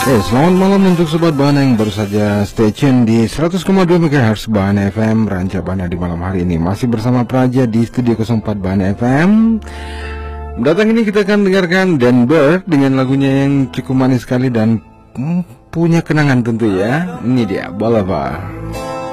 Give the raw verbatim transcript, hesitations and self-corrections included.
Eh, selamat malam untuk Sobat Bahana yang baru saja stay tune di seratus koma dua megahertz Bahana F M. Ranca Bahana di malam hari ini masih bersama Praja di Studio nol empat Bahana F M. Mendatang ini kita akan dengarkan Dan Bird dengan lagunya yang cukup manis sekali dan hmm, punya kenangan tentu ya. Ini dia, Boulevard.